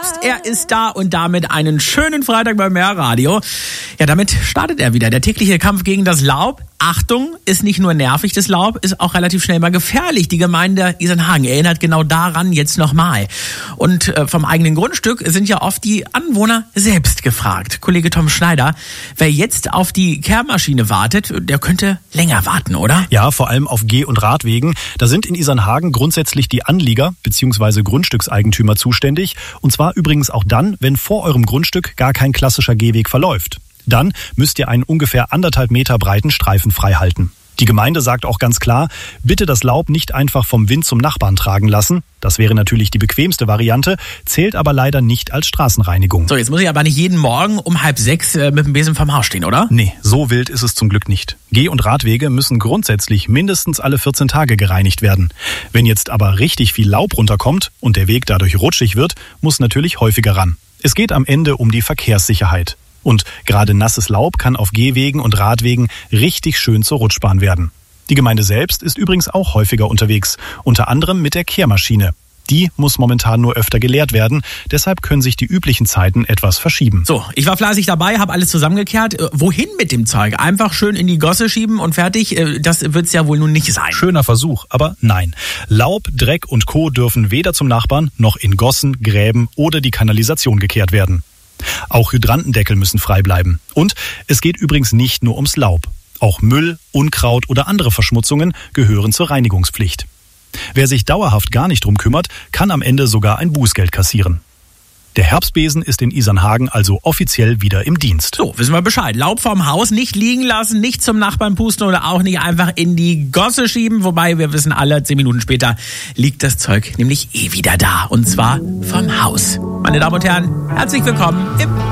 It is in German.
Herbst, er ist da und damit einen schönen Freitag beim MDR-Radio. Ja, damit startet er wieder. Der tägliche Kampf gegen das Laub. Achtung, ist nicht nur nervig, das Laub, ist auch relativ schnell mal gefährlich. Die Gemeinde Isernhagen erinnert genau daran jetzt nochmal. Und vom eigenen Grundstück sind ja oft die Anwohner selbst gefragt. Kollege Tom Schneider, wer jetzt auf die Kehrmaschine wartet, der könnte länger warten, oder? Ja, vor allem auf Geh- und Radwegen. Da sind in Isernhagen grundsätzlich die Anlieger bzw. Grundstückseigentümer zuständig. Und zwar übrigens auch dann, wenn vor eurem Grundstück gar kein klassischer Gehweg verläuft. Dann müsst ihr einen ungefähr 1,5 Meter breiten Streifen frei halten. Die Gemeinde sagt auch ganz klar, bitte das Laub nicht einfach vom Wind zum Nachbarn tragen lassen. Das wäre natürlich die bequemste Variante, zählt aber leider nicht als Straßenreinigung. So, jetzt muss ich aber nicht jeden Morgen um 5:30 mit dem Besen vorm Haus stehen, oder? Nee, so wild ist es zum Glück nicht. Geh- und Radwege müssen grundsätzlich mindestens alle 14 Tage gereinigt werden. Wenn jetzt aber richtig viel Laub runterkommt und der Weg dadurch rutschig wird, muss natürlich häufiger ran. Es geht am Ende um die Verkehrssicherheit. Und gerade nasses Laub kann auf Gehwegen und Radwegen richtig schön zur Rutschbahn werden. Die Gemeinde selbst ist übrigens auch häufiger unterwegs, unter anderem mit der Kehrmaschine. Die muss momentan nur öfter geleert werden, deshalb können sich die üblichen Zeiten etwas verschieben. So, ich war fleißig dabei, habe alles zusammengekehrt. Wohin mit dem Zeug? Einfach schön in die Gosse schieben und fertig? Das wird's ja wohl nun nicht sein. Schöner Versuch, aber nein. Laub, Dreck und Co. dürfen weder zum Nachbarn noch in Gossen, Gräben oder die Kanalisation gekehrt werden. Auch Hydrantendeckel müssen frei bleiben. Und es geht übrigens nicht nur ums Laub. Auch Müll, Unkraut oder andere Verschmutzungen gehören zur Reinigungspflicht. Wer sich dauerhaft gar nicht drum kümmert, kann am Ende sogar ein Bußgeld kassieren. Der Herbstbesen ist in Isernhagen also offiziell wieder im Dienst. So, wissen wir Bescheid. Laub vorm Haus nicht liegen lassen, nicht zum Nachbarn pusten oder auch nicht einfach in die Gosse schieben. Wobei wir wissen alle, 10 Minuten später liegt das Zeug nämlich wieder da. Und zwar vom Haus. Meine Damen und Herren, herzlich willkommen im